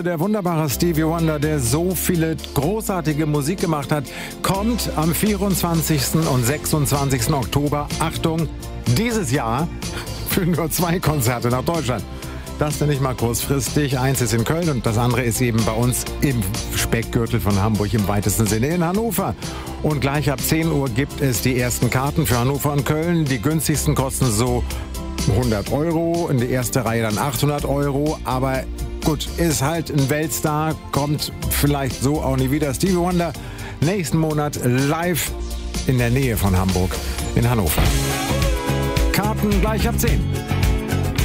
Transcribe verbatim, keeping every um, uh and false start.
Leute, der wunderbare Stevie Wonder, der so viele großartige Musik gemacht hat, kommt am vierundzwanzigsten und sechsundzwanzigsten Oktober, Achtung, dieses Jahr für nur zwei Konzerte nach Deutschland. Das nenne ich mal kurzfristig. Eins ist in Köln und das andere ist eben bei uns im Speckgürtel von Hamburg, im weitesten Sinne in Hannover. Und gleich ab zehn Uhr gibt es die ersten Karten für Hannover und Köln. Die günstigsten kosten so hundert Euro, in die erste Reihe dann achthundert Euro. Aber gut, ist halt ein Weltstar, kommt vielleicht so auch nie wieder. Stevie Wonder nächsten Monat live in der Nähe von Hamburg in Hannover. Karten gleich ab zehn.